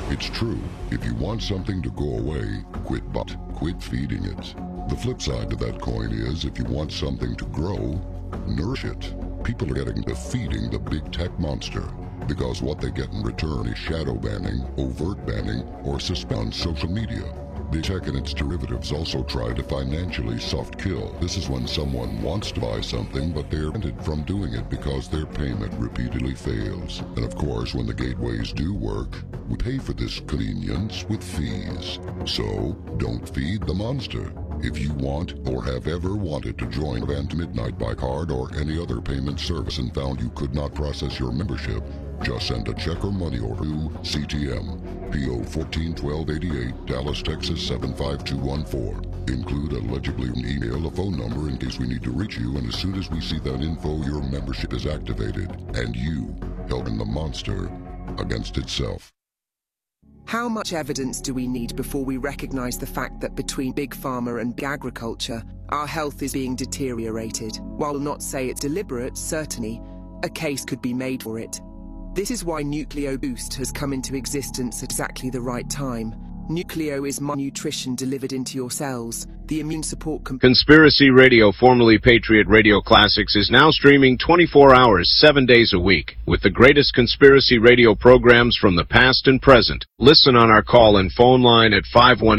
It's true, if you want something to go away, quit feeding it. The flip side to that coin is, if you want something to grow, nourish it. People are getting to feeding the big tech monster, because what they get in return is shadow banning, overt banning, or suspend social media. Big tech and its derivatives also try to financially soft kill. This is when someone wants to buy something, but they're prevented from doing it because their payment repeatedly fails. And of course, when the gateways do work, we pay for this convenience with fees. So, don't feed the monster. If you want or have ever wanted to join Avant Midnight by card or any other payment service and found you could not process your membership, just send a check or money order to CTM, PO 141288, Dallas, Texas 75214. Include a legibly email, a phone number in case we need to reach you, and as soon as we see that info, your membership is activated, and you helping the monster against itself. How much evidence do we need before we recognize the fact that between Big Pharma and Big Agriculture, our health is being deteriorated? While we'll not say it's deliberate, certainly, a case could be made for it. This is why Nucleo Boost has come into existence at exactly the right time. Nucleo is nutrition delivered into your cells. The immune support Conspiracy Radio, formerly Patriot Radio Classics, is now streaming 24 hours, 7 days a week, with the greatest conspiracy radio programs from the past and present. Listen on our call and phone line at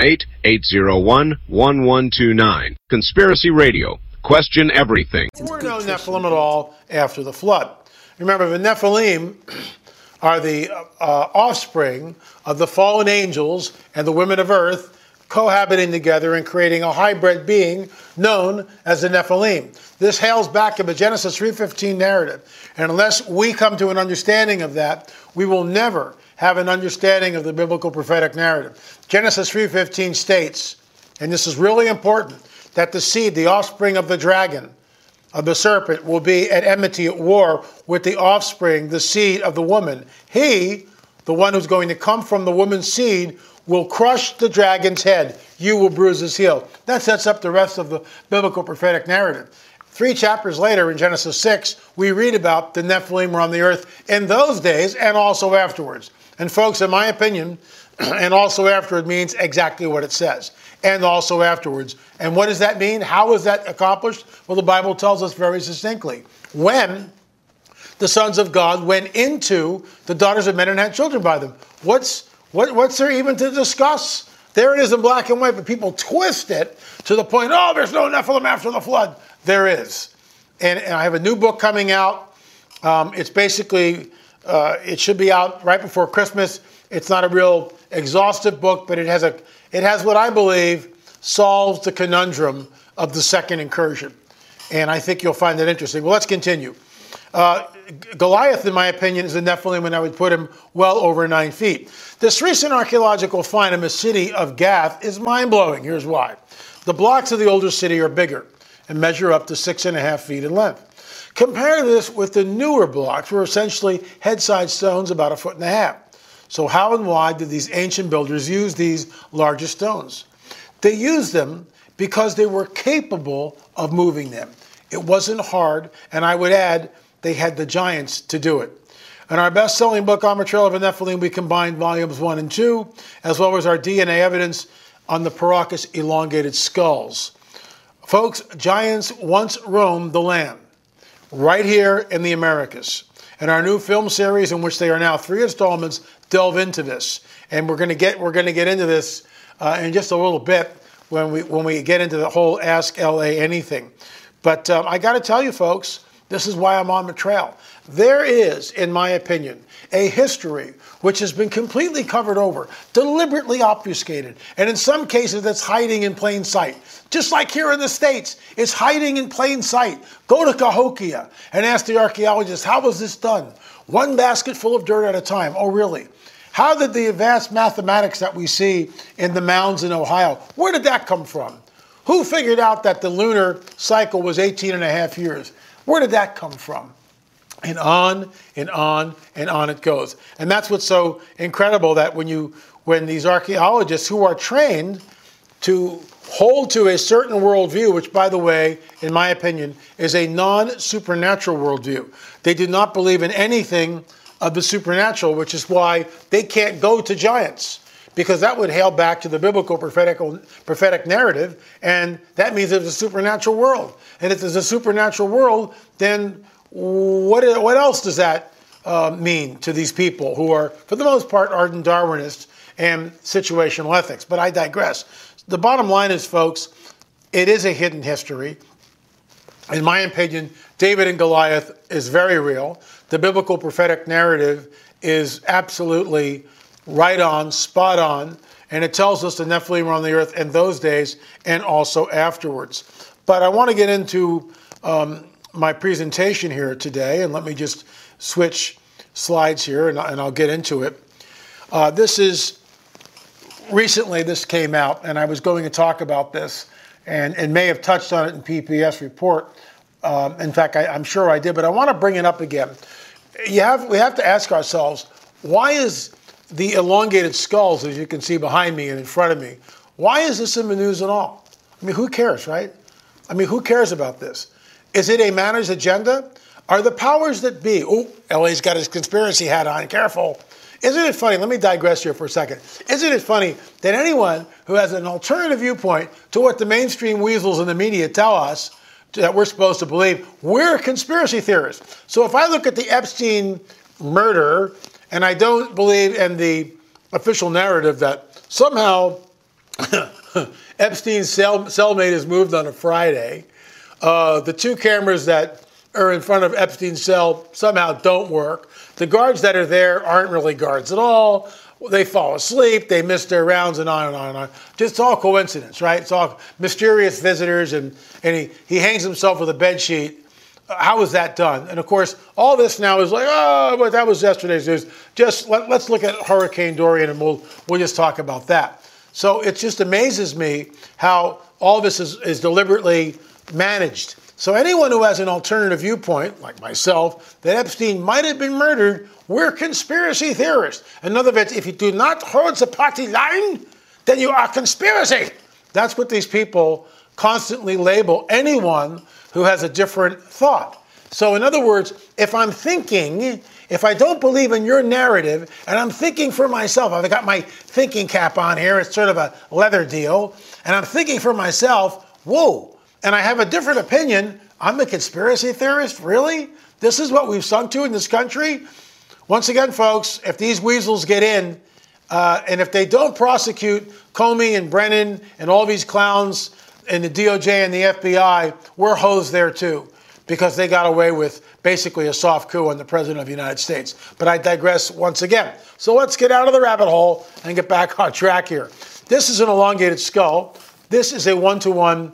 518-801-1129. Conspiracy Radio. Question everything. There were no Nephilim at all after the flood. Remember, the Nephilim are the offspring of the fallen angels and the women of earth cohabiting together and creating a hybrid being known as the Nephilim. This hails back of the Genesis 3:15 narrative. And unless we come to an understanding of that, we will never have an understanding of the biblical prophetic narrative. Genesis 3:15 states, and this is really important, that the seed, the offspring of the dragon, of the serpent, will be at enmity, at war with the offspring, the seed of the woman. He, the one who's going to come from the woman's seed, will crush the dragon's head. You will bruise his heel. That sets up the rest of the biblical prophetic narrative. 3 chapters later, in Genesis 6, we read about the Nephilim were on the earth in those days and also afterwards. And folks, in my opinion, and also afterward means exactly what it says. And also afterwards. And what does that mean? How is that accomplished? Well, the Bible tells us very succinctly. When the sons of God went into the daughters of men and had children by them. What's there even to discuss? There it is in black and white, but people twist it to the point, oh, there's no Nephilim after the flood. There is. And I have a new book coming out. It's basically, it should be out right before Christmas. It's not a real exhaustive book, but it has what I believe solves the conundrum of the second incursion. And I think you'll find that interesting. Well, let's continue. Goliath, in my opinion, is a Nephilim, and I would put him well over 9 feet. This recent archaeological find in the city of Gath is mind-blowing. Here's why. The blocks of the older city are bigger and measure up to 6.5 feet in length. Compare this with the newer blocks, which are essentially head-side stones about 1.5 feet. So how and why did these ancient builders use these larger stones? They used them because they were capable of moving them. It wasn't hard, and I would add, they had the giants to do it. In our best-selling book, On the Trail of the Nephilim, we combined volumes 1 and 2, as well as our DNA evidence on the Paracas elongated skulls. Folks, giants once roamed the land, right here in the Americas. And our new film series, in which they are now 3 installments, delve into this. And we're going to get into this in just a little bit when we get into the whole Ask LA Anything. But I got to tell you, folks, this is why I'm on the trail. There is, in my opinion, a history which has been completely covered over, deliberately obfuscated, and in some cases that's hiding in plain sight. Just like here in the States, it's hiding in plain sight. Go to Cahokia and ask the archaeologists, how was this done? 1 basket full of dirt at a time. Oh, really? How did the advanced mathematics that we see in the mounds in Ohio, where did that come from? Who figured out that the lunar cycle was 18.5 years? Where did that come from? And on and on and on it goes. And that's what's so incredible, that when these archaeologists who are trained to hold to a certain worldview, which, by the way, in my opinion, is a non-supernatural worldview. They do not believe in anything of the supernatural, which is why they can't go to giants, because that would hail back to the biblical prophetic narrative, and that means there's a supernatural world. And if there's a supernatural world, then what else does that mean to these people who are, for the most part, ardent Darwinists and situational ethics? But I digress. The bottom line is, folks, it is a hidden history. In my opinion, David and Goliath is very real. The biblical prophetic narrative is absolutely right on, spot on, and it tells us the Nephilim were on the earth in those days and also afterwards. But I want to get into my presentation here today, and let me just switch slides here, and I'll get into it. Recently this came out, and I was going to talk about this, and may have touched on it in PPS report. In fact, I'm sure I did, but I want to bring it up again. We have to ask ourselves, why is the elongated skulls, as you can see behind me and in front of me, why is this in the news at all? I mean, who cares, right? I mean, who cares about this? Is it a manners agenda? Are the powers that be, LA's got his conspiracy hat on, careful. Isn't it funny, let me digress here for a second. Isn't it funny that anyone who has an alternative viewpoint to what the mainstream weasels in the media tell us that we're supposed to believe, we're conspiracy theorists. So if I look at the Epstein murder, and I don't believe in the official narrative that somehow Epstein's cellmate is moved on a Friday, the two cameras that are in front of Epstein's cell somehow don't work, the guards that are there aren't really guards at all, they fall asleep, they miss their rounds, and on and on and on. Just all coincidence, right? It's all mysterious visitors, and he hangs himself with a bed sheet. How was that done? And of course, all this now is like, but that was yesterday's news. Just let's look at Hurricane Dorian, and we'll just talk about that. So it just amazes me how all this is deliberately managed. So anyone who has an alternative viewpoint, like myself, that Epstein might have been murdered, we're conspiracy theorists. In other words, if you do not hold the party line, then you are conspiracy. That's what these people constantly label anyone who has a different thought. So in other words, if I don't believe in your narrative, and I'm thinking for myself, I've got my thinking cap on here, it's sort of a leather deal, and I'm thinking for myself, whoa, and I have a different opinion, I'm a conspiracy theorist? Really? This is what we've sunk to in this country? Once again, folks, if these weasels get in, and if they don't prosecute Comey and Brennan and all these clowns in the DOJ and the FBI, we're hosed there too, because they got away with basically a soft coup on the President of the United States. But I digress once again. So let's get out of the rabbit hole and get back on track here. This is an elongated skull. This is a one-to-one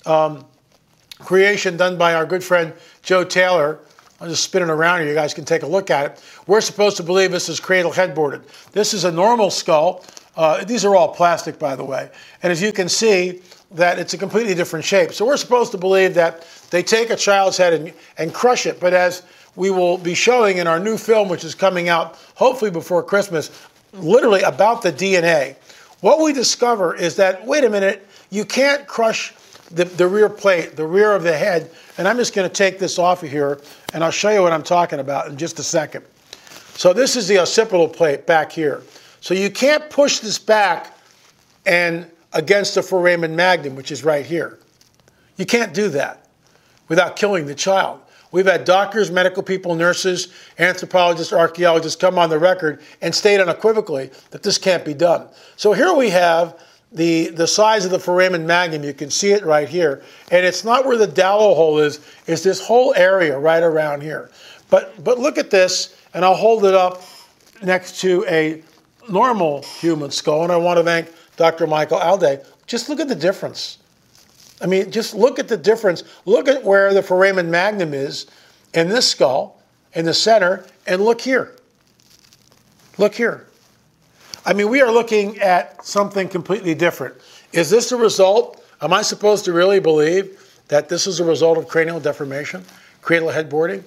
creation done by our good friend Joe Taylor. I'll just spin it around here. You guys can take a look at it. We're supposed to believe this is cradle headboarded. This is a normal skull. These are all plastic, by the way. And as you can see, that it's a completely different shape. So we're supposed to believe that they take a child's head and crush it. But as we will be showing in our new film, which is coming out hopefully before Christmas, literally about the DNA, what we discover is that, wait a minute, you can't crush the rear plate, the rear of the head. And I'm just going to take this off of here, and I'll show you what I'm talking about in just a second. So this is the occipital plate back here. So you can't push this back and against the foramen magnum, which is right here. You can't do that without killing the child. We've had doctors, medical people, nurses, anthropologists, archaeologists come on the record and state unequivocally that this can't be done. So here we have the size of the foramen magnum. You can see it right here. And it's not where the Dallow hole is, it's this whole area right around here. But look at this, and I'll hold it up next to a normal human skull, and I want to thank Dr. Michael Alday. Just look at the difference. I mean, just look at the difference. Look at where the foramen magnum is in this skull, in the center, and look here. Look here. I mean, we are looking at something completely different. Is this a result? Am I supposed to really believe that this is a result of cranial deformation, cradle headboarding?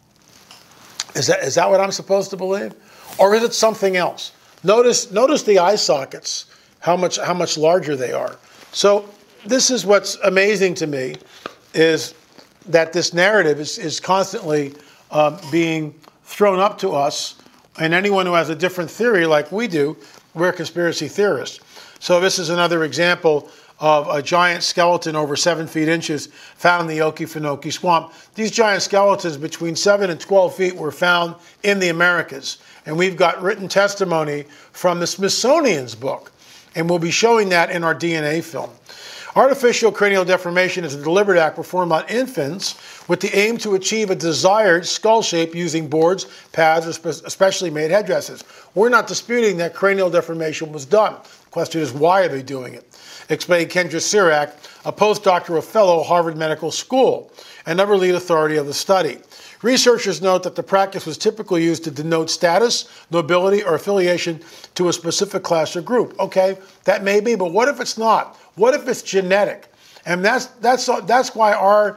Is that what I'm supposed to believe? Or is it something else? Notice the eye sockets, how much larger they are. So this is what's amazing to me, is that this narrative is constantly being thrown up to us And anyone who has a different theory like we do, we're conspiracy theorists. So this is another example of a giant skeleton over 7 feet inches found in the Okefenokee Swamp. These giant skeletons between 7 and 12 feet were found in the Americas. And we've got written testimony from the Smithsonian's book. And we'll be showing that in our DNA film. Artificial cranial deformation is a deliberate act performed on infants with the aim to achieve a desired skull shape using boards, pads, or specially made headdresses. We're not disputing that cranial deformation was done. The question is, why are they doing it? Explained Kendra Sirac, a postdoctoral fellow at Harvard Medical School, another lead authority of the study. Researchers note that the practice was typically used to denote status, nobility, or affiliation to a specific class or group. Okay, that may be, but what if it's not? What if it's genetic? And that's why our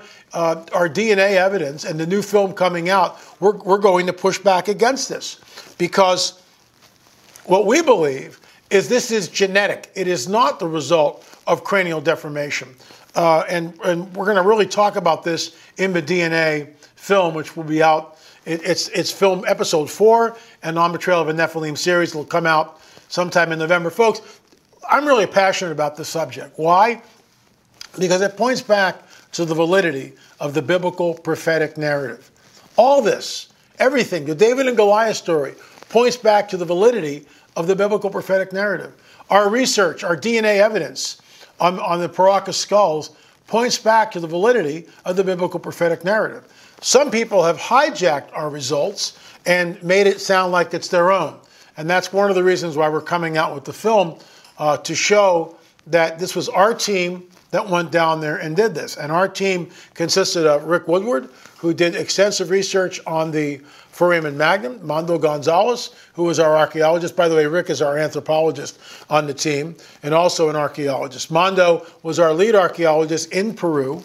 DNA evidence and the new film coming out, we're going to push back against this, because what we believe is this is genetic. It is not the result of cranial deformation. And we're going to really talk about this in the DNA film, which will be out. It's film episode 4, and On the Trail of a Nephilim series. It'll come out sometime in November. Folks, I'm really passionate about this subject. Why? Because it points back to the validity of the biblical prophetic narrative. All this, everything, the David and Goliath story, points back to the validity of the biblical prophetic narrative. Our research, our DNA evidence on the Paracas skulls points back to the validity of the biblical prophetic narrative. Some people have hijacked our results and made it sound like it's their own. And that's one of the reasons why we're coming out with the film, to show that this was our team that went down there and did this. And our team consisted of Rick Woodward, who did extensive research on the foramen magnum, Mando Gonzalez, who was our archaeologist. By the way, Rick is our anthropologist on the team and also an archaeologist. Mando was our lead archaeologist in Peru.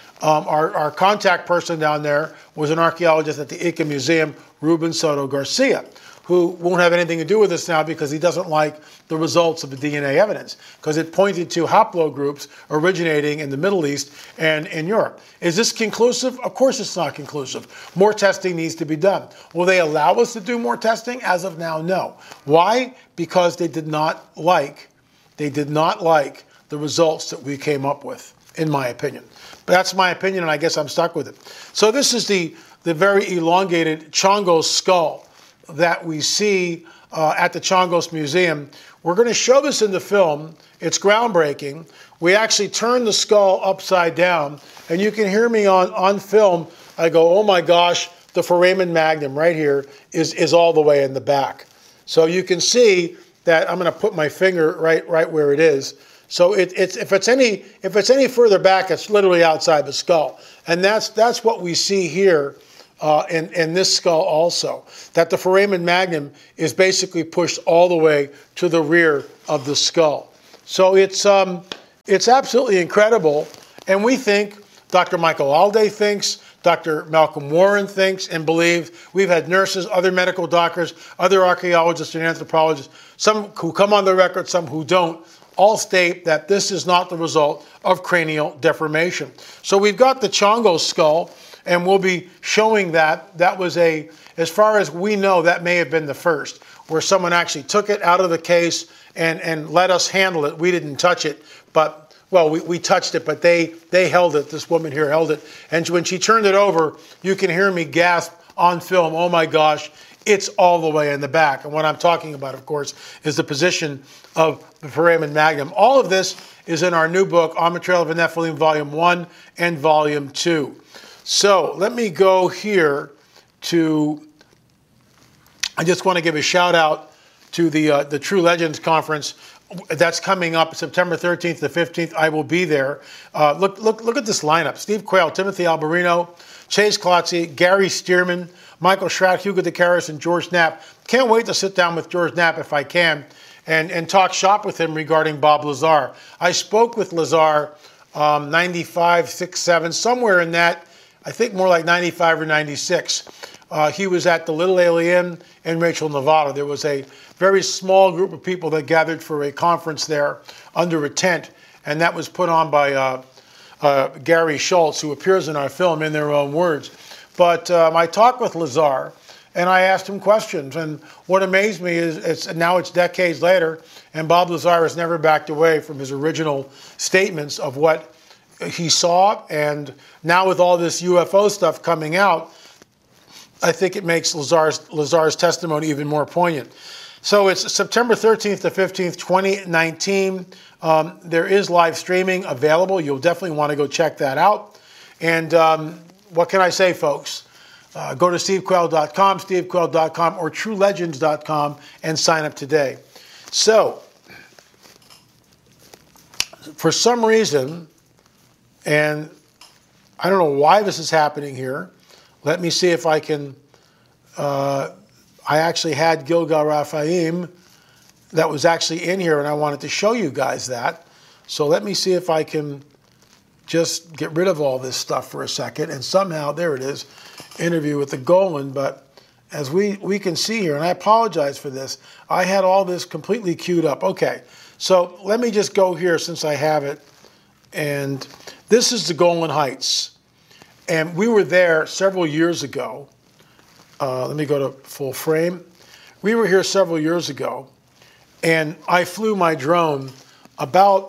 Our contact person down there was an archaeologist at the Ica Museum, Ruben Soto Garcia, who won't have anything to do with this now because he doesn't like the results of the DNA evidence, because it pointed to haplogroups originating in the Middle East and in Europe. Is this conclusive? Of course it's not conclusive. More testing needs to be done. Will they allow us to do more testing? As of now, no. Why? Because they did not like the results that we came up with, in my opinion. But that's my opinion, and I guess I'm stuck with it. So this is the very elongated Chongos skull that we see at the Chongos Museum. We're going to show this in the film. It's groundbreaking. We actually turn the skull upside down, and you can hear me on film. I go, oh my gosh, the foramen magnum right here is all the way in the back. So you can see that I'm going to put my finger right where it is. So if it's any further back, it's literally outside the skull, and that's what we see here. In this skull also, that the foramen magnum is basically pushed all the way to the rear of the skull. So it's absolutely incredible, and we think, Dr. Michael Alday thinks, Dr. Malcolm Warren thinks and believes. We've had nurses, other medical doctors, other archaeologists and anthropologists, some who come on the record, some who don't, all state that this is not the result of cranial deformation. So we've got the Chongos skull, and we'll be showing that. That was as far as we know, that may have been the first, where someone actually took it out of the case and let us handle it. We didn't touch it, but, well, we touched it, but they held it. This woman here held it. And when she turned it over, you can hear me gasp on film, oh my gosh, it's all the way in the back. And what I'm talking about, of course, is the position of the foramen magnum. All of this is in our new book, On the Trail of a Nephilim, Volume 1 and Volume 2. So let me go here to, I just want to give a shout out to the True Legends Conference that's coming up September 13th to 15th. I will be there. Look at this lineup. Steve Quayle, Timothy Alberino, Chase Klotze, Gary Stearman, Michael Schratt, Hugo DeCaris, and George Knapp. Can't wait to sit down with George Knapp if I can and talk shop with him regarding Bob Lazar. I spoke with Lazar 95, 6, 7, somewhere in that. I think more like 95 or 96. He was at the Little Alien in Rachel, Nevada. There was a very small group of people that gathered for a conference there under a tent, and that was put on by Gary Schultz, who appears in our film in their own words. But I talked with Lazar, and I asked him questions. And what amazed me is now it's decades later, and Bob Lazar has never backed away from his original statements of what he saw. And now with all this UFO stuff coming out, I think it makes Lazar's testimony even more poignant. So it's September 13th to 15th, 2019. There is live streaming available. You'll definitely want to go check that out. And what can I say, folks? Go to stevequayle.com, stevequayle.com, or truelegends.com and sign up today. So, for some reason, and I don't know why this is happening here. Let me see if I can. I actually had Gilgal Raphaim that was actually in here, and I wanted to show you guys that. So let me see if I can just get rid of all this stuff for a second. And somehow, there it is, interview with the Golan. But as we can see here, and I apologize for this, I had all this completely queued up. Okay, so let me just go here since I have it. And this is the Golan Heights. And we were there several years ago. Let me go to full frame. We were here several years ago, and I flew my drone about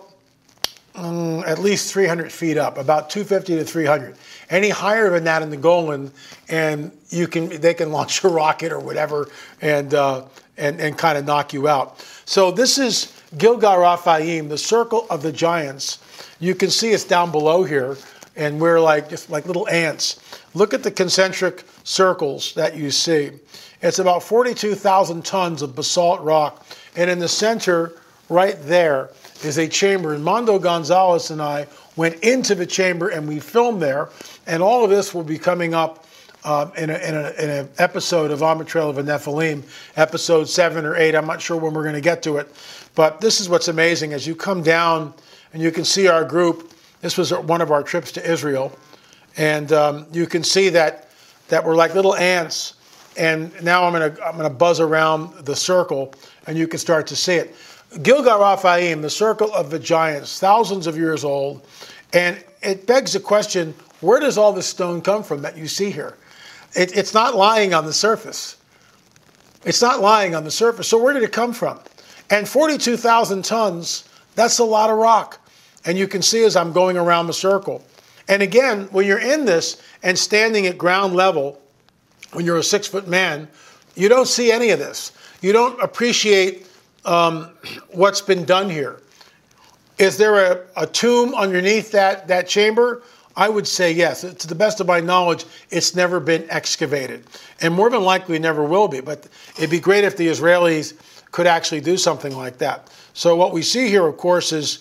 at least 300 feet up, about 250 to 300. Any higher than that in the Golan, and they can launch a rocket or whatever, and kind of knock you out. So this is Gilgal Raphaim, the Circle of the Giants. You can see it's down below here, and we're just like little ants. Look at the concentric circles that you see. It's about 42,000 tons of basalt rock, and in the center, right there, is a chamber. And Mondo Gonzalez and I went into the chamber, and we filmed there. And all of this will be coming up in an episode of On the Trail of the Nephilim, episode 7 or 8. I'm not sure when we're going to get to it. But this is what's amazing. As you come down, and you can see our group. This was one of our trips to Israel. And you can see that we're like little ants. And now I'm gonna buzz around the circle, and you can start to see it. Gilgal Raphaim, the Circle of the Giants, thousands of years old. And it begs the question, where does all this stone come from that you see here? It's not lying on the surface. It's not lying on the surface. So where did it come from? And 42,000 tons, that's a lot of rock. And you can see as I'm going around the circle. And again, when you're in this and standing at ground level, when you're a 6-foot man, you don't see any of this. You don't appreciate what's been done here. Is there a tomb underneath that chamber? I would say yes. To the best of my knowledge, it's never been excavated. And more than likely never will be. But it'd be great if the Israelis could actually do something like that. So what we see here, of course, is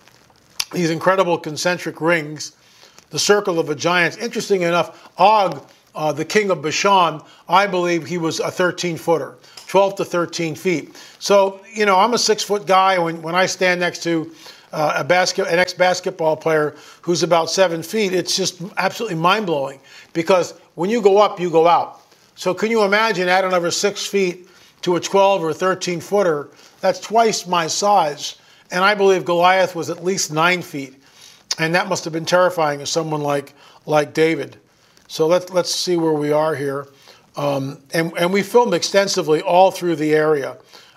these incredible concentric rings, the Circle of the Giants. Interesting enough, Og, the king of Bashan, I believe he was a 13-footer, 12 to 13 feet. So, I'm a 6-foot guy. When I stand next to an ex-basketball player who's about 7 feet, it's just absolutely mind-blowing because when you go up, you go out. So can you imagine add another 6 feet to a 12 or 13-footer? That's twice my size. And I believe Goliath was at least 9 feet. And that must have been terrifying as someone like David. So let's see where we are here. And we filmed extensively all through the area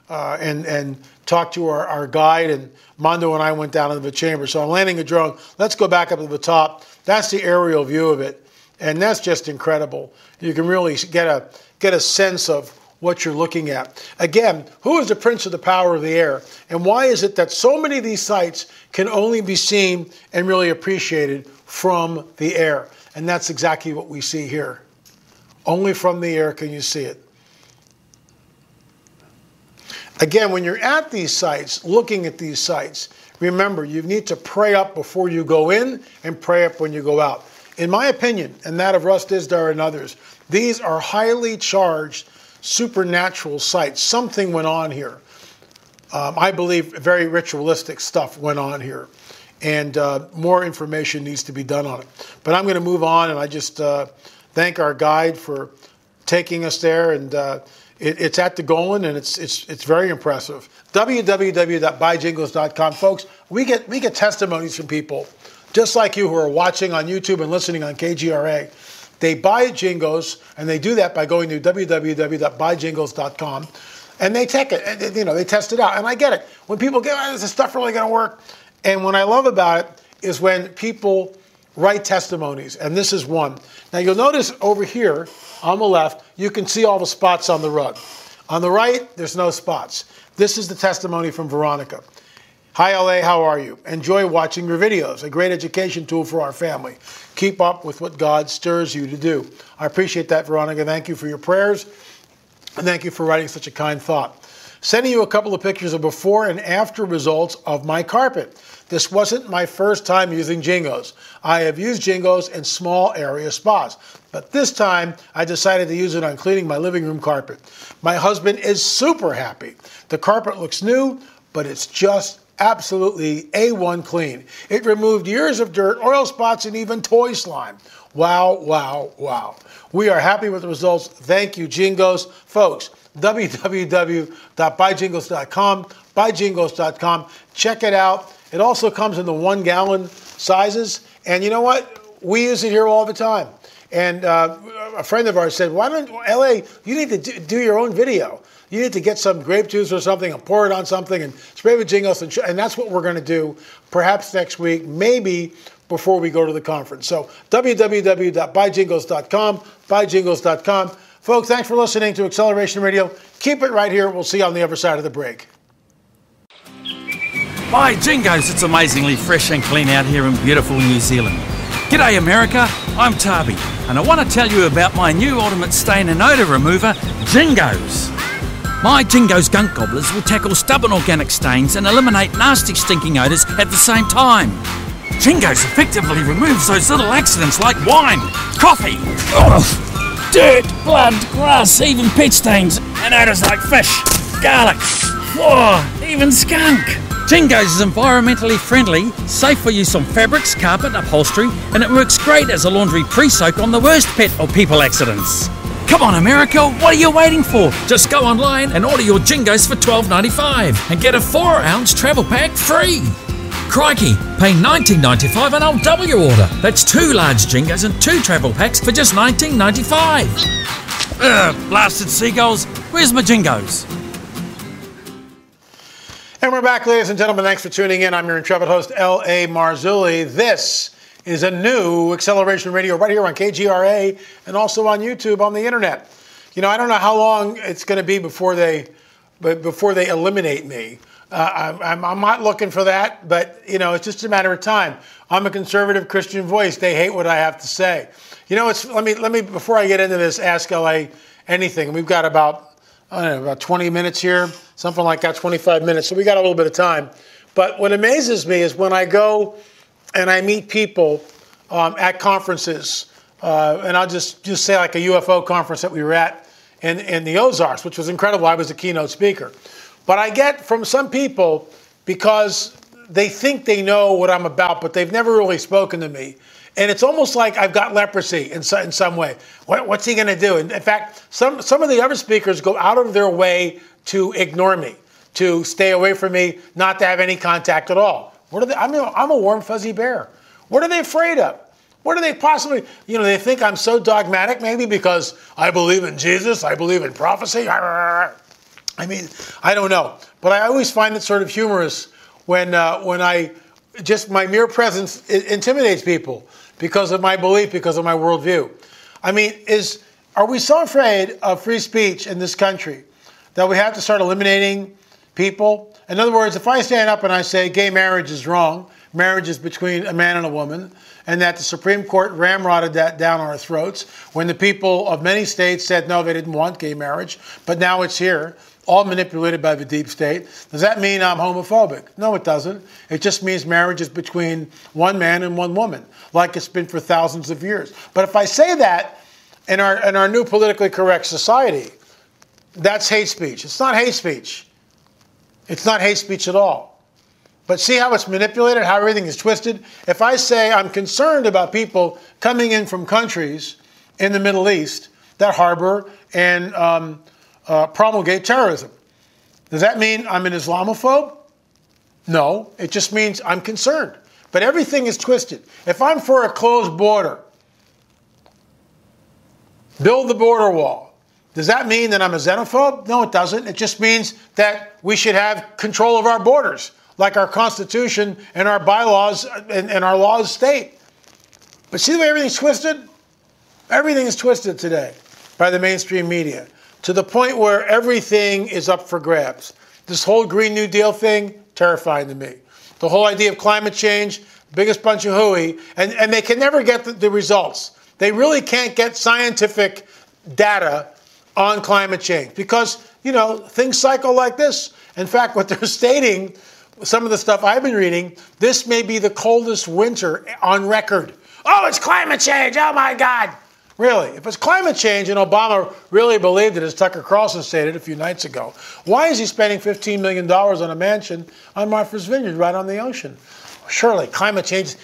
and talked to our guide. And Mondo and I went down into the chamber. So I'm landing a drone. Let's go back up to the top. That's the aerial view of it. And that's just incredible. You can really get a sense of what you're looking at. Again, who is the prince of the power of the air? And why is it that so many of these sites can only be seen and really appreciated from the air? And that's exactly what we see here. Only from the air can you see it. Again, when you're at these sites, looking at these sites, remember, you need to pray up before you go in and pray up when you go out. In my opinion, and that of Russ Dizdar and others, these are highly charged supernatural sites. Something went on here. I believe very ritualistic stuff went on here. And more information needs to be done on it. But I'm going to move on, and I just thank our guide for taking us there. And it's at the Golan, and it's very impressive. www.buyjingles.com. Folks, we get testimonies from people just like you who are watching on YouTube and listening on KGRA They buy Jingos, and they do that by going to www.buyjingos.com, and they take it, and, they test it out. And I get it. When people get, is this stuff really going to work? And what I love about it is when people write testimonies, and this is one. Now you'll notice over here on the left, you can see all the spots on the rug. On the right, there's no spots. This is the testimony from Veronica. Hi, LA, how are you? Enjoy watching your videos. A great education tool for our family. Keep up with what God stirs you to do. I appreciate that, Veronica. Thank you for your prayers, and thank you for writing such a kind thought. Sending you a couple of pictures of before and after results of my carpet. This wasn't my first time using Jingos. I have used Jingos in small area spas, but this time I decided to use it on cleaning my living room carpet. My husband is super happy. The carpet looks new, but it's just absolutely A1 clean. It removed years of dirt, oil spots, and even toy slime. Wow, wow, wow. We are happy with the results. Thank you, Jingos. Folks, www.buyjingos.com, buyjingos.com. Check it out. It also comes in the 1 gallon sizes. And you know what? We use it here all the time. And a friend of ours said, why don't, LA, you need to do your own video. You need to get some grape juice or something and pour it on something and spray with Jingos. And that's what we're going to do perhaps next week, maybe before we go to the conference. So www.buyjingos.com, buyjingos.com. Folks, thanks for listening to Acceleration Radio. Keep it right here. We'll see you on the other side of the break. Buy Jingos, it's amazingly fresh and clean out here in beautiful New Zealand. G'day America, I'm Tarby, and I want to tell you about my new ultimate stain and odour remover, Jingos. My Jingos gunk gobblers will tackle stubborn organic stains and eliminate nasty stinking odours at the same time. Jingos effectively removes those little accidents like wine, coffee, dirt, blood, grass, even pet stains, and odours like fish, garlic, even skunk. Jingos is environmentally friendly, safe for use on fabrics, carpet, upholstery, and it works great as a laundry pre-soak on the worst pet or people accidents. Come on, America, what are you waiting for? Just go online and order your Jingos for $12.95 and get a 4-ounce travel pack free. Crikey, pay $19.95 and I'll double your order. That's 2 large Jingos and 2 travel packs for just $19.95. Blasted seagulls, where's my Jingos? And we're back, ladies and gentlemen. Thanks for tuning in. I'm your intrepid host, L.A. Marzulli. This is a new Acceleration Radio right here on KGRA and also on YouTube on the internet. I don't know how long it's going to be before they eliminate me. I'm not looking for that, but it's just a matter of time. I'm a conservative Christian voice. They hate what I have to say. Let me before I get into this, ask LA anything. We've got about 20 minutes here, something like that, 25 minutes. So we got a little bit of time. But what amazes me is when I go and I meet people at conferences, and I'll just say like a UFO conference that we were at in the Ozarks, which was incredible. I was a keynote speaker. But I get from some people, because they think they know what I'm about, but they've never really spoken to me. And it's almost like I've got leprosy in some way. What's he going to do? And in fact, some of the other speakers go out of their way to ignore me, to stay away from me, not to have any contact at all. What are they? I'm a warm, fuzzy bear. What are they afraid of? What are they possibly, they think I'm so dogmatic, maybe because I believe in Jesus, I believe in prophecy. I mean, I don't know. But I always find it sort of humorous when my mere presence intimidates people because of my belief, because of my worldview. I mean, are we so afraid of free speech in this country that we have to start eliminating people? In other words, if I stand up and I say gay marriage is wrong, marriage is between a man and a woman, and that the Supreme Court ramrodded that down our throats when the people of many states said no, they didn't want gay marriage, but now it's here, all manipulated by the deep state. Does that mean I'm homophobic? No, it doesn't. It just means marriage is between one man and one woman, like it's been for thousands of years. But if I say that in our new politically correct society, that's hate speech. It's not hate speech. It's not hate speech at all. But see how it's manipulated, how everything is twisted? If I say I'm concerned about people coming in from countries in the Middle East that harbor and promulgate terrorism, does that mean I'm an Islamophobe? No, it just means I'm concerned. But everything is twisted. If I'm for a closed border, build the border wall. Does that mean that I'm a xenophobe? No, it doesn't. It just means that we should have control of our borders, like our Constitution and our bylaws and our laws state. But see the way everything's twisted? Everything is twisted today by the mainstream media, to the point where everything is up for grabs. This whole Green New Deal thing, terrifying to me. The whole idea of climate change, biggest bunch of hooey, and they can never get the results. They really can't get scientific data on climate change because, things cycle like this. In fact, what they're stating, some of the stuff I've been reading, this may be the coldest winter on record. Oh, it's climate change. Oh, my God. Really, if it's climate change and Obama really believed it, as Tucker Carlson stated a few nights ago, why is he spending $15 million on a mansion on Martha's Vineyard right on the ocean? Surely, climate change,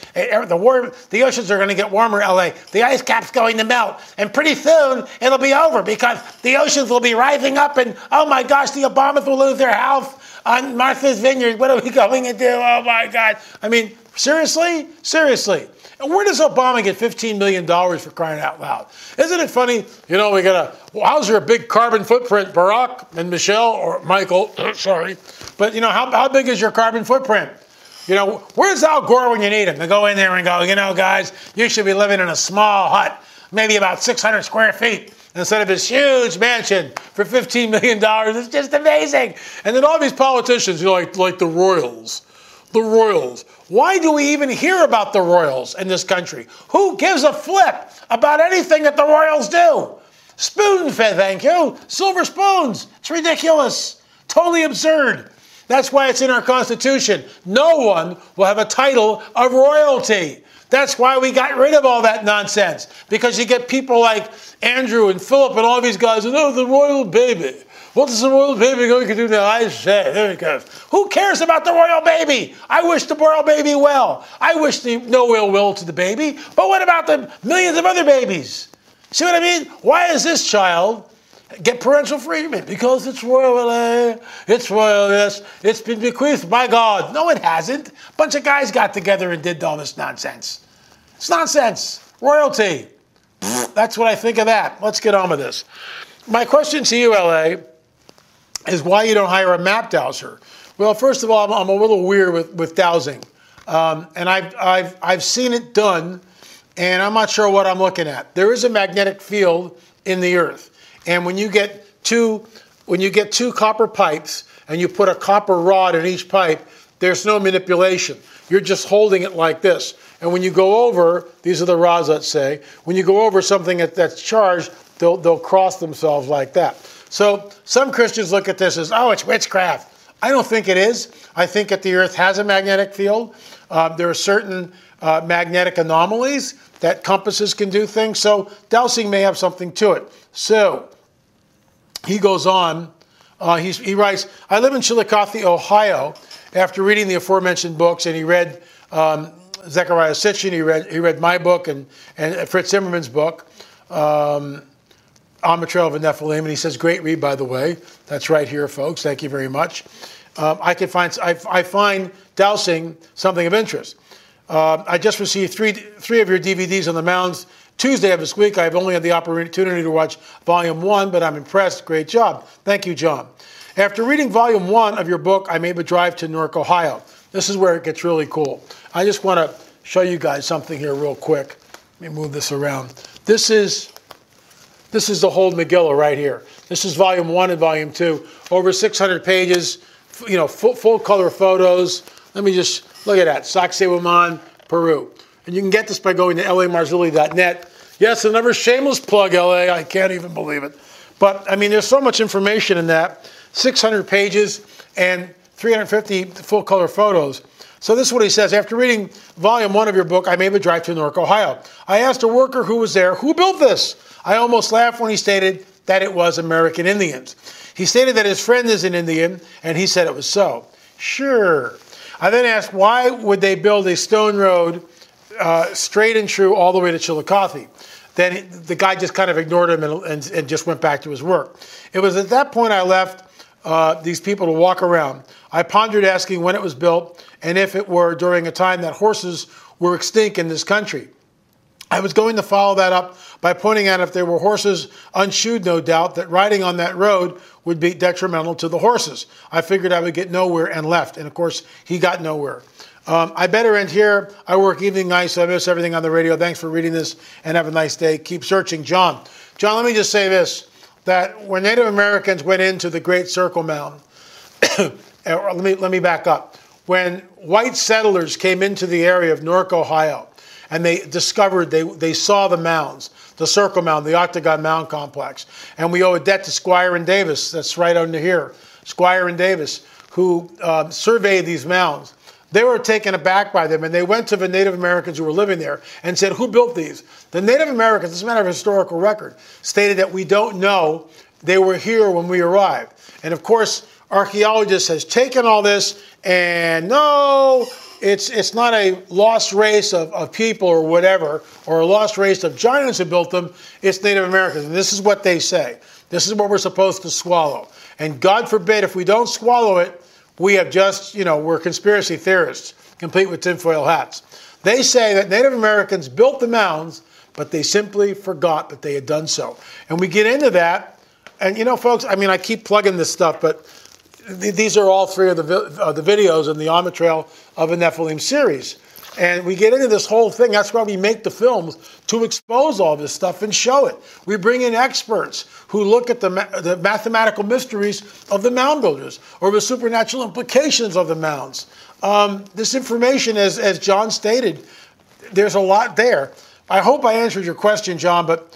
the oceans are going to get warmer, LA. The ice cap's going to melt. And pretty soon, it'll be over because the oceans will be rising up and, oh my gosh, the Obamas will lose their house on Martha's Vineyard. What are we going to do? Oh my God. I mean, seriously? Seriously. And where does Obama get $15 million for crying out loud? Isn't it funny? How's your big carbon footprint, Barack and Michelle or Michael? Sorry. But, how big is your carbon footprint? Where's Al Gore when you need him? To go in there and go, guys, you should be living in a small hut, maybe about 600 square feet, instead of this huge mansion for $15 million. It's just amazing. And then all these politicians, like the Royals. The Royals. Why do we even hear about the Royals in this country? Who gives a flip about anything that the Royals do? Spoon-fed, thank you. Silver spoons. It's ridiculous. Totally absurd. That's why it's in our Constitution. No one will have a title of royalty. That's why we got rid of all that nonsense. Because you get people like Andrew and Philip and all these guys, the royal baby. What is the royal baby going to do now? I say, there it goes. Who cares about the royal baby? I wish the royal baby well. I wish no ill will to the baby. But what about the millions of other babies? See what I mean? Why is this child get parental freedom? Because it's royal, it's royal, yes. It's been bequeathed by God. No, it hasn't. A bunch of guys got together and did all this nonsense. It's nonsense. Royalty. That's what I think of that. Let's get on with this. My question to you, LA, is why you don't hire a map dowser. Well, first of all, I'm a little weird with dowsing. And I've seen it done, and I'm not sure what I'm looking at. There is a magnetic field in the earth. And when you get two copper pipes and you put a copper rod in each pipe, there's no manipulation. You're just holding it like this. And when you go over, these are the rods, let's say, when you go over something that's charged, they'll cross themselves like that. So some Christians look at this as, oh, it's witchcraft. I don't think it is. I think that the earth has a magnetic field. There are certain magnetic anomalies that compasses can do things. So dowsing may have something to it. So he goes on. He writes, I live in Chillicothe, Ohio. After reading the aforementioned books, and he read Zecharia Sitchin, he read my book and Fritz Zimmerman's book, On the Trail of a Nephilim, and he says, great read, by the way. That's right here, folks. Thank you very much. I find dowsing something of interest. I just received three of your DVDs on the mounds Tuesday of this week. I've only had the opportunity to watch Volume 1, but I'm impressed. Great job. Thank you, John. After reading Volume 1 of your book, I made the drive to Newark, Ohio. This is where it gets really cool. I just want to show you guys something here real quick. Let me move this around. This is the whole Megillah right here. This is Volume 1 and Volume 2. Over 600 pages, full color photos. Let me just look at that. Sacsayhuaman, Peru. And you can get this by going to lamarzulli.net. Yes, another shameless plug, LA. I can't even believe it. But, I mean, there's so much information in that. 600 pages and 350 full color photos. So this is what he says. After reading Volume 1 of your book, I made the drive to Newark, Ohio. I asked a worker who was there, who built this? I almost laughed when he stated that it was American Indians. He stated that his friend is an Indian, and he said it was so. Sure. I then asked, why would they build a stone road straight and true all the way to Chillicothe? Then the guy just kind of ignored him and just went back to his work. It was at that point I left these people to walk around. I pondered asking when it was built and if it were during a time that horses were extinct in this country. I was going to follow that up by pointing out if there were horses unshoed, no doubt, that riding on that road would be detrimental to the horses. I figured I would get nowhere and left. And of course, he got nowhere. I better end here. I work evening, night, so I miss everything on the radio. Thanks for reading this and have a nice day. Keep searching. John, let me just say this, that when Native Americans went into the Great Circle Mound, let me back up. When white settlers came into the area of Newark, Ohio, and they discovered, they saw the mounds, the Circle Mound, the Octagon Mound Complex. And we owe a debt to Squire and Davis, that's right under here, Squire and Davis, who surveyed these mounds. They were taken aback by them, and they went to the Native Americans who were living there and said, who built these? The Native Americans, as a matter of historical record, stated that we don't know. They were here when we arrived. And of course, archaeologists has taken all this, and no, it's not a lost race of people or whatever, or a lost race of giants who built them. It's Native Americans. And this is what they say. This is what we're supposed to swallow. And God forbid if we don't swallow it, we have just, we're conspiracy theorists, complete with tinfoil hats. They say that Native Americans built the mounds, but they simply forgot that they had done so. And we get into that. And, folks, I keep plugging this stuff, but these are all three of the videos in the On the Trail of a Nephilim series. And we get into this whole thing. That's why we make the films, to expose all this stuff and show it. We bring in experts who look at the mathematical mysteries of the mound builders or the supernatural implications of the mounds. This information, as John stated, there's a lot there. I hope I answered your question, John, but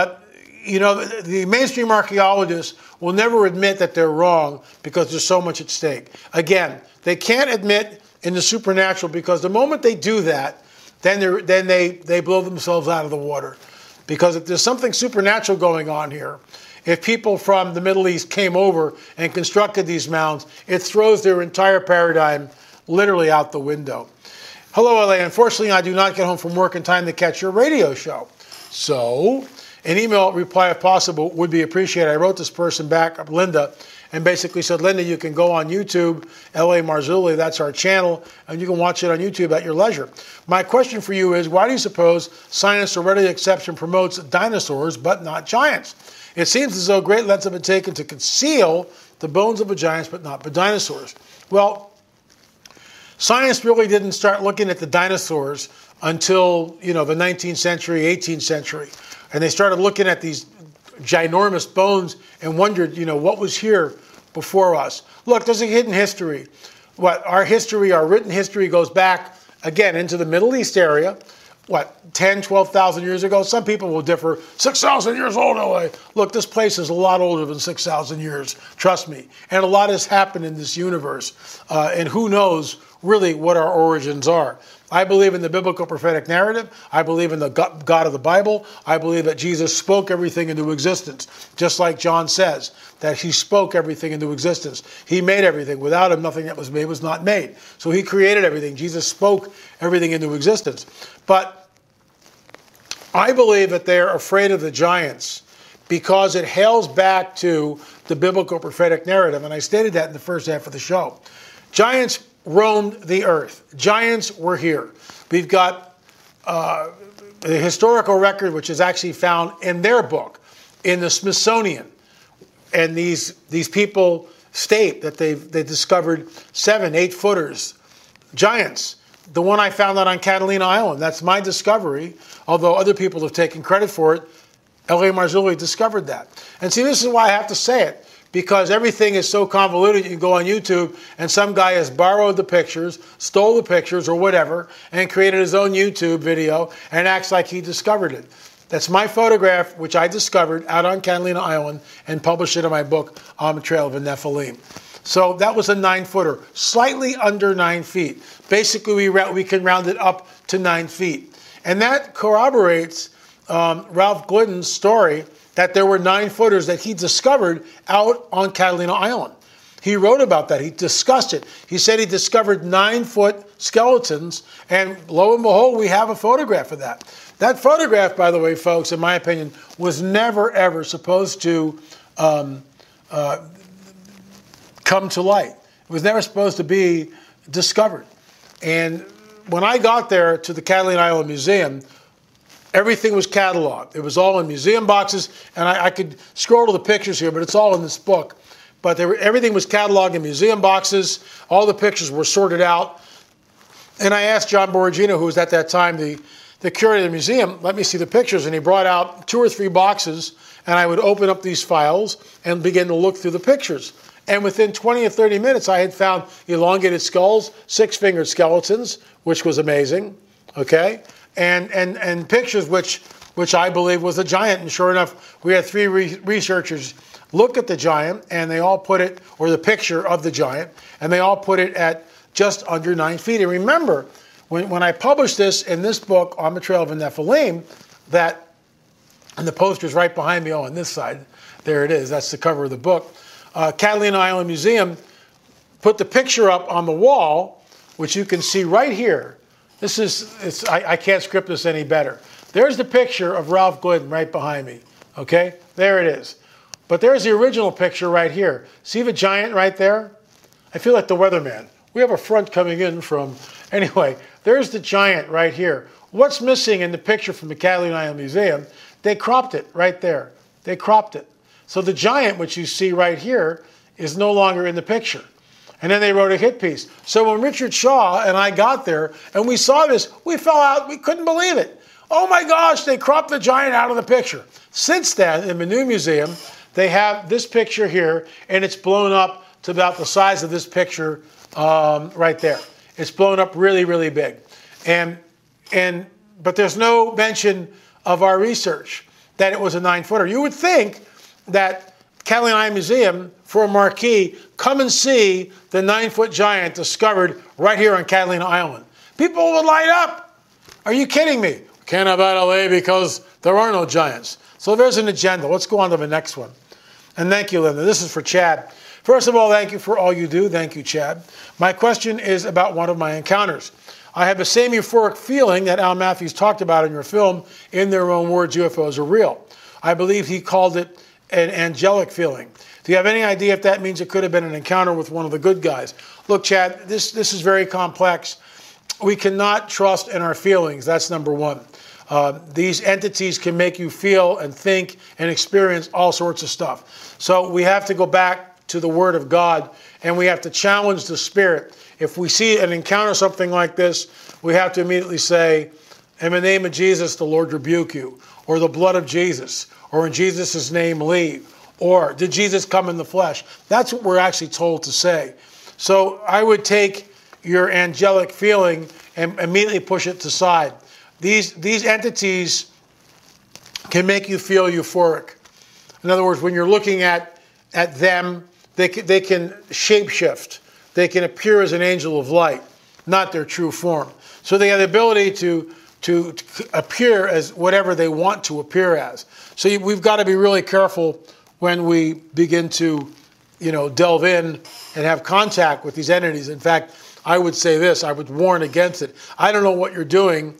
the mainstream archaeologists will never admit that they're wrong because there's so much at stake. Again, they can't admit in the supernatural because the moment they do that, then they blow themselves out of the water. Because if there's something supernatural going on here, if people from the Middle East came over and constructed these mounds, it throws their entire paradigm literally out the window. Hello, LA. Unfortunately, I do not get home from work in time to catch your radio show. So, an email reply, if possible, would be appreciated. I wrote this person back, Linda, and basically said, Linda, you can go on YouTube, L.A. Marzulli, that's our channel, and you can watch it on YouTube at your leisure. My question for you is, why do you suppose science already accepts and promotes dinosaurs but not giants? It seems as though great lengths have been taken to conceal the bones of the giants but not the dinosaurs. Well, science really didn't start looking at the dinosaurs until, the 19th century, 18th century. And they started looking at these ginormous bones and wondered, what was here before us. Look, there's a hidden history. Our written history goes back, again, into the Middle East area, 10, 12,000 years ago? Some people will differ. 6,000 years old, LA. Look, this place is a lot older than 6,000 years, trust me. And a lot has happened in this universe. And who knows really what our origins are. I believe in the biblical prophetic narrative. I believe in the God of the Bible. I believe that Jesus spoke everything into existence, just like John says, that he spoke everything into existence. He made everything. Without him, nothing that was made was not made. So he created everything. Jesus spoke everything into existence. But I believe that they're afraid of the giants because it hails back to the biblical prophetic narrative. And I stated that in the first half of the show. Giants roamed the earth. Giants were here. We've got the historical record, which is actually found in their book, in the Smithsonian. And these people state that they discovered 7, 8 footers, giants. The one I found out on Catalina Island, that's my discovery, although other people have taken credit for it. L.A. Marzulli discovered that. And see, this is why I have to say it. Because everything is so convoluted, you can go on YouTube and some guy has borrowed the pictures, stole the pictures or whatever, and created his own YouTube video and acts like he discovered it. That's my photograph, which I discovered out on Catalina Island and published it in my book, On the Trail of a Nephilim. So that was a 9-footer, slightly under 9 feet. Basically, we can round it up to 9 feet. And that corroborates Ralph Glidden's story that there were 9-footers that he discovered out on Catalina Island. He wrote about that. He discussed it. He said he discovered 9-foot skeletons, and lo and behold, we have a photograph of that. That photograph, by the way, folks, in my opinion, was never, ever supposed to come to light. It was never supposed to be discovered. And when I got there to the Catalina Island Museum, Everything was cataloged. It was all in museum boxes, and I could scroll to the pictures here, but it's all in this book. But everything was cataloged in museum boxes. All the pictures were sorted out. And I asked John Borragino, who was at that time the curator of the museum, let me see the pictures. And he brought out 2 or 3 boxes, and I would open up these files and begin to look through the pictures. And within 20 or 30 minutes, I had found elongated skulls, 6-fingered skeletons, which was amazing, okay? And pictures which I believe was a giant. And sure enough, we had 3 researchers look at the giant, and they all put it, or the picture of the giant, and they all put it at just under 9 feet. And remember, when I published this in this book, On the Trail of the Nephilim, and the poster's right behind me, on this side, there it is, that's the cover of the book, Catalina Island Museum put the picture up on the wall, which you can see right here. I can't script this any better. There's the picture of Ralph Glidden right behind me, okay? There it is. But there's the original picture right here. See the giant right there? I feel like the weatherman. We have a front coming in from... Anyway, there's the giant right here. What's missing in the picture from the Catalina Island Museum? They cropped it right there. They cropped it. So the giant, which you see right here, is no longer in the picture. And then they wrote a hit piece. So when Richard Shaw and I got there and we saw this, we fell out. We couldn't believe it. Oh my gosh, they cropped the giant out of the picture. Since then, in the new museum, they have this picture here, and it's blown up to about the size of this picture right there. It's blown up really, really big. But there's no mention of our research that it was a 9-footer. You would think that Catalina Island Museum, for a marquee, come and see the 9-foot giant discovered right here on Catalina Island. People would light up. Are you kidding me? Can't have that LA because there are no giants. So there's an agenda. Let's go on to the next one. And thank you, Linda. This is for Chad. First of all, thank you for all you do. Thank you, Chad. My question is about one of my encounters. I have the same euphoric feeling that Al Matthews talked about in your film, In Their Own Words, UFOs Are Real. I believe he called it an angelic feeling. Do you have any idea if that means it could have been an encounter with one of the good guys? Look, Chad, this is very complex. We cannot trust in our feelings. That's number one. These entities can make you feel and think and experience all sorts of stuff. So we have to go back to the Word of God, and we have to challenge the Spirit. If we see and encounter something like this, we have to immediately say, in the name of Jesus, the Lord rebuke you, or the blood of Jesus, or in Jesus' name leave, or did Jesus come in the flesh? That's what we're actually told to say. So I would take your angelic feeling and immediately push it to side. These entities can make you feel euphoric. In other words, when you're looking at them, they can shapeshift. They can appear as an angel of light, not their true form. So they have the ability to appear as whatever they want to appear as. So we've got to be really careful when we begin to, delve in and have contact with these entities. In fact, I would say this, I would warn against it. I don't know what you're doing